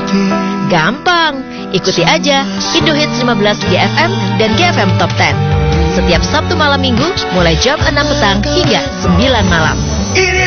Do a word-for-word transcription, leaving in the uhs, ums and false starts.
Gampang, ikuti aja Indohits lima belas G F M dan G F M Top sepuluh. Setiap Sabtu malam minggu mulai jam enam petang hingga sembilan malam.